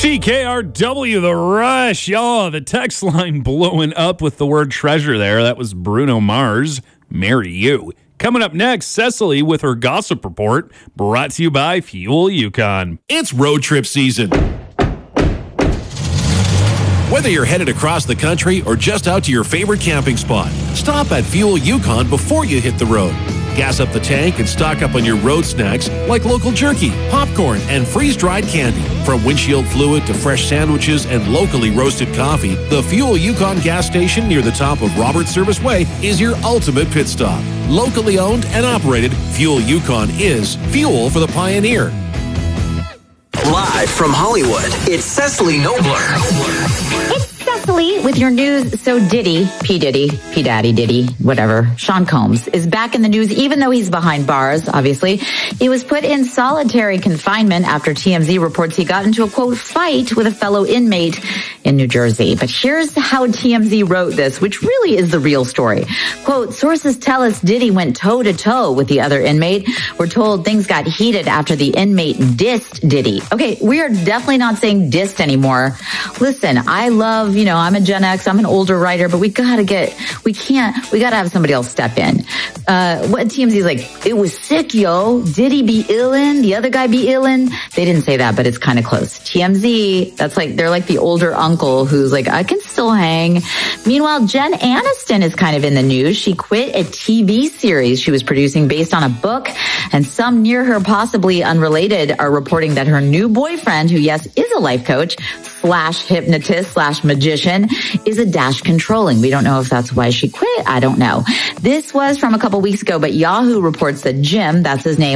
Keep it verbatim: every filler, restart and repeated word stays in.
C K R W, The Rush. Y'all, the text line blowing up with the word treasure there. That was Bruno Mars, Marry You. Coming up next, Cecily with her gossip report, brought to you by Fuel Yukon. It's road trip season. Whether you're headed across the country or just out to your favorite camping spot, stop at Fuel Yukon before you hit the road. Gas up the tank and stock up on your road snacks like local jerky, popcorn, and freeze-dried candy. From windshield fluid to fresh sandwiches and locally roasted coffee, the Fuel Yukon gas station near the top of Robert Service Way is your ultimate pit stop. Locally owned and operated, Fuel Yukon is fuel for the pioneer. Live from Hollywood, it's Cecily Nobler. It's Cecily with your news. So Diddy, P. Diddy, P. Daddy Diddy, whatever, Sean Combs is back in the news, even though he's behind bars, obviously. He was put in solitary confinement after T M Z reports he got into a, quote, fight with a fellow inmate in New Jersey. But here's how T M Z wrote this, which really is the real story. Quote, sources tell us Diddy went toe-to-toe with the other inmate. We're told things got heated after the inmate dissed Diddy. Okay, we are definitely not saying dissed anymore. Listen, I love, you know, I'm a Gen X, I'm an older writer, but we gotta get, we can't, we gotta have somebody else step in. Uh, what T M Z is like, it was sick, yo. Diddy be illin'? The other guy be illin'? They didn't say that, but it's kind of close. T M Z, that's like, they're like the older uncle who's like, I can still hang. Meanwhile, Jen Aniston is kind of in the news. She quit a T V series she was producing based on a book, and some near her, possibly unrelated, are reporting that her new boyfriend, who, yes, is a life coach slash hypnotist slash magician, is a dash controlling. We don't know if that's why she quit. I don't know. This was from a couple weeks ago, but Yahoo reports that Jim, that's his name,